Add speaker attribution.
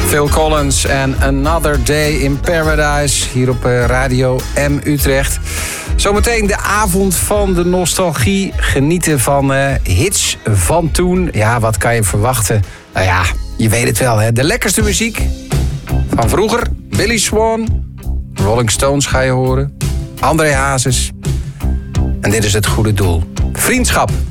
Speaker 1: Phil Collins en Another Day in Paradise hier op Radio M Utrecht. Zometeen de avond van de nostalgie. Genieten van hits van toen. Ja, wat kan je verwachten? Nou ja, je weet het wel, hè. De lekkerste muziek van vroeger. Billy Swan, Rolling Stones ga je horen. André Hazes. En dit is het goede doel. Vriendschap.